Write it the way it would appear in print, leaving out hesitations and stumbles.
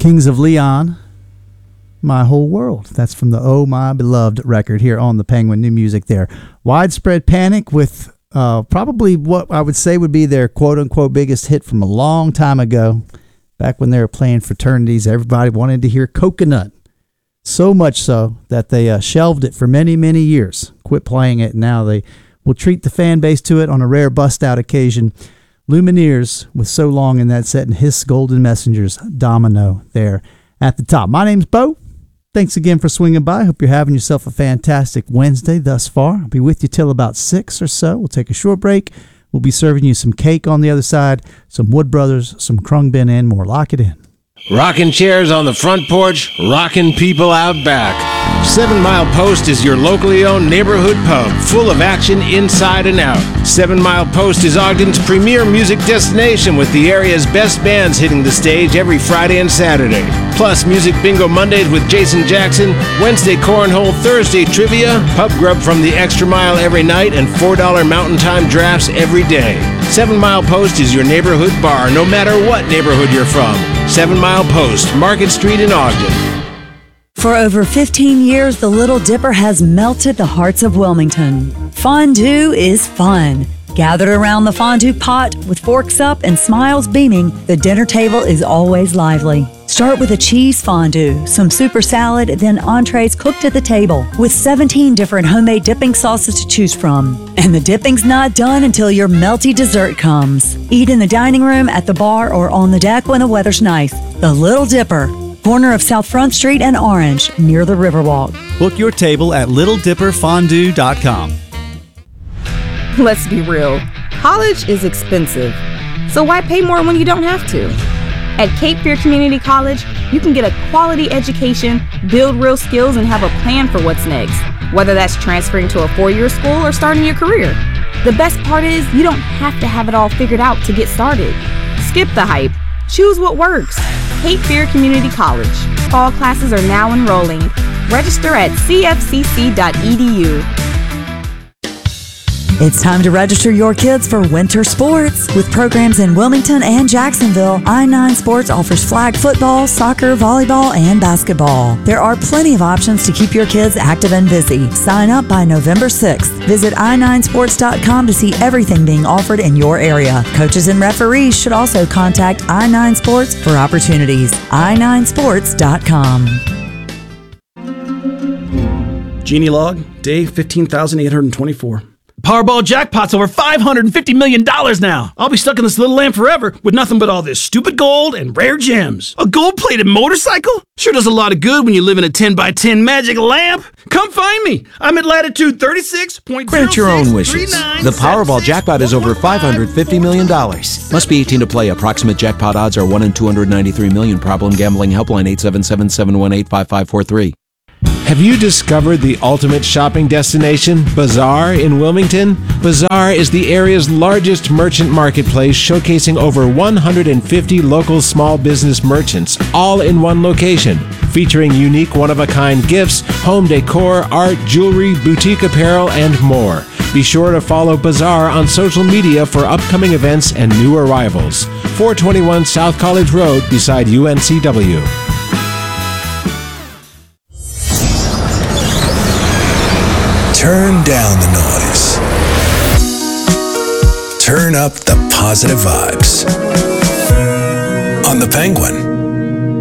Kings of Leon, My Whole World. That's from the Oh My Beloved record here on the Penguin. New music there. Widespread Panic with probably what I would say would be their quote-unquote biggest hit from a long time ago. Back when they were playing fraternities, everybody wanted to hear Coconut. So much so that they shelved it for many, many years. Quit playing it, and now they will treat the fan base to it on a rare bust-out occasion. Lumineers with So Long in that set, and Hiss Golden Messengers, Domino there at the top. My name's Bo. Thanks again for swinging by. Hope you're having yourself a fantastic Wednesday thus far. I'll be with you till about 6 or so. We'll take a short break. We'll be serving you some cake on the other side, some Wood Brothers, some Krungbin, and more. Lock it in. Rocking chairs on the front porch, rocking people out back. 7 Mile Post is your locally owned neighborhood pub, full of action inside and out. 7 Mile Post is Ogden's premier music destination, with the area's best bands hitting the stage every Friday and Saturday. Plus, Music Bingo Mondays with Jason Jackson, Wednesday Cornhole, Thursday Trivia, pub grub from the Extra Mile every night, and $4 Mountain Time drafts every day. 7 Mile Post is your neighborhood bar, no matter what neighborhood you're from. 7 Mile Post, Market Street in Ogden. For over 15 years, the Little Dipper has melted the hearts of Wilmington. Fondue is fun. Gathered around the fondue pot with forks up and smiles beaming, the dinner table is always lively. Start with a cheese fondue, some super salad, then entrees cooked at the table with 17 different homemade dipping sauces to choose from. And the dipping's not done until your melty dessert comes. Eat in the dining room, at the bar, or on the deck when the weather's nice. The Little Dipper, corner of South Front Street and Orange, near the Riverwalk. Book your table at littledipperfondue.com. Let's be real. College is expensive. So why pay more when you don't have to? At Cape Fear Community College, you can get a quality education, build real skills, and have a plan for what's next, whether that's transferring to a 4-year school or starting your career. The best part is you don't have to have it all figured out to get started. Skip the hype. Choose what works. Cape Fear Community College. Fall classes are now enrolling. Register at cfcc.edu. It's time to register your kids for winter sports. With programs in Wilmington and Jacksonville, I-9 Sports offers flag football, soccer, volleyball, and basketball. There are plenty of options to keep your kids active and busy. Sign up by November 6th. Visit i9sports.com to see everything being offered in your area. Coaches and referees should also contact I-9 Sports for opportunities. i9sports.com. Genie log, day 15,824. Powerball jackpot's over $550 million now. I'll be stuck in this little lamp forever with nothing but all this stupid gold and rare gems. A gold-plated motorcycle? Sure does a lot of good when you live in a 10x10 magic lamp. Come find me. I'm at latitude 36.06. Grant your own wishes. The Powerball jackpot is over $550 million. Must be 18 to play. Approximate jackpot odds are 1 in 293 million. Problem gambling helpline 877-718-5543. Have you discovered the ultimate shopping destination, Bazaar in Wilmington? Bazaar is the area's largest merchant marketplace, showcasing over 150 local small business merchants, all in one location, featuring unique one-of-a-kind gifts, home decor, art, jewelry, boutique apparel, and more. Be sure to follow Bazaar on social media for upcoming events and new arrivals. 421 South College Road beside UNCW. Turn down the noise. Turn up the positive vibes. On the Penguin.